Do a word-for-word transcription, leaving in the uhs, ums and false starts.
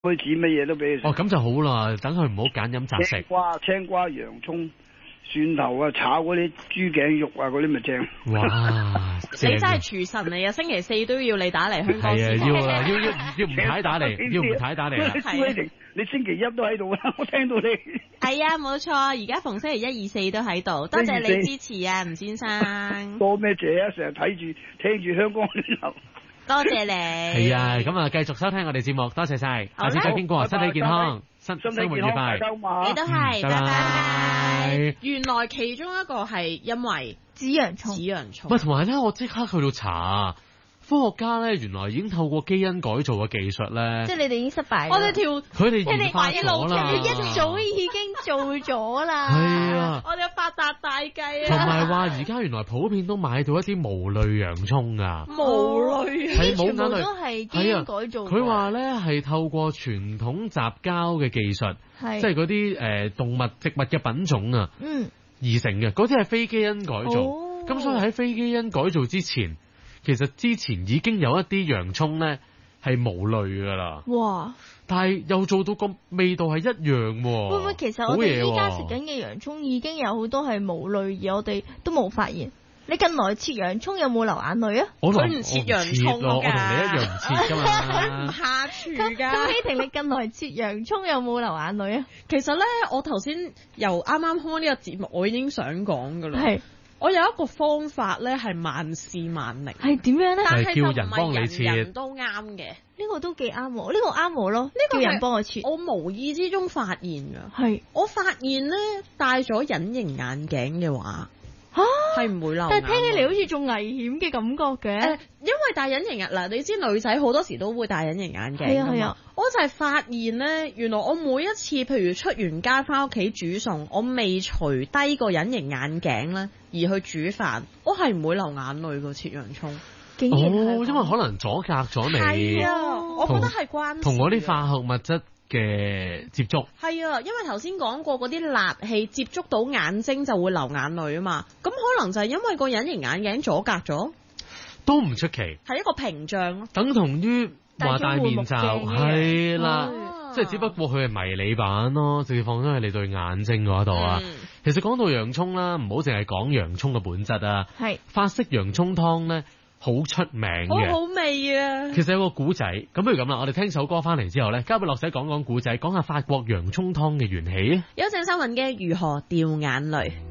開始乜嘢都俾佢食。 哦，咁就好啦，等佢唔好揀飲擇食。 青瓜、青瓜、洋葱、蒜頭啊，炒嗰啲豬頸肉啊，嗰啲咪正。 哇！ 你真係廚神嚟啊！星期四都要你打嚟香港。 係啊，要啊，要要要吳太打嚟，要吳太打嚟啊！ 朱偉霆，你星期一都喺度啦，我聽到你。 係啊，冇錯，而家逢星期一、二、四都喺度，多謝你支持啊，吳先生。 多咩謝啊！成日睇住聽住香港旅遊。 多謝你。 係啊，咁啊，繼續收聽我哋節目，多謝晒，下次再傾過，身體健康，生生活愉快。 你都係，拜拜。原來其中一個係因為紫洋葱， 紫洋葱。 喂，同埋咧，我即刻去到查。科學家咧，原來已經透過基因改造嘅技術咧， 即係你哋已經失敗。 我哋條佢哋研發咗啦， 一早已經做咗啦。 係啊， 我哋發達大計啊！ 同埋話而家原來普遍都買到一啲無濾洋葱啊， 無濾係冇眼淚， 都係基因改造。 佢話咧係透過傳統雜交嘅技術，即係嗰啲誒動物植物嘅品種啊， 嗯， 而成嘅，嗰啲係非基因改造。咁、哦、所以喺非基因改造之前。其實之前已經有一啲洋葱咧係無濾噶啦， 哇！ 但係又做到個味道係一樣喎。 會唔會其實我哋依家食緊嘅洋葱已經有好多係無濾，而我哋都冇發現？你近來切洋葱有冇流眼淚啊？ 佢唔切洋葱㗎， 我同你一樣唔切㗎嘛。 佢唔下廚㗎。 咁希婷，你近來切洋葱有冇流眼淚啊？ 其實咧，我頭先由啱啱開呢個節目，我已經想講㗎啦。 係。 我有一個方法咧，係萬試萬靈。 係點樣咧？ 但係叫人幫你切， 人人都啱嘅。 呢個都幾啱我，呢個啱我咯。呢個人幫我切， 我無意之中發現㗎。 係， 我發現咧，戴咗隱形眼鏡嘅話， 嚇係唔會流眼淚。 但係聽起嚟好似仲危險嘅感覺嘅。 誒，因為戴隱形眼嗱，你知女仔好多時都會戴隱形眼鏡。係啊係啊。我就係發現咧，原來我每一次譬如出完街翻屋企煮餸，我未除低個隱形眼鏡咧，而去煮飯，我係唔會流眼淚個切洋葱。 竟然哦，因為可能阻隔咗你。 係啊，我覺得係關同嗰啲化學物質嘅接觸。 係啊，因為頭先講過嗰啲蠟氣接觸到眼睛就會流眼淚啊嘛，咁可能就係因為個隱形眼鏡阻隔咗， 都唔出奇。 係一個屏障咯， 等同於話戴面罩係啦，即係只不過佢係迷你版咯，直接放咗喺你對眼睛嗰度啊。嗯、其實講到洋葱啦，唔好淨係講洋葱嘅本質啊。係法式洋葱湯咧，好出名嘅， 好好味啊。 其實有個古仔，咁不如咁啦，我哋聽首歌翻嚟之後咧，交俾樂仔講講古仔，講下法國洋葱湯嘅緣起啊。 有鄭秀文嘅《如何掉眼淚》。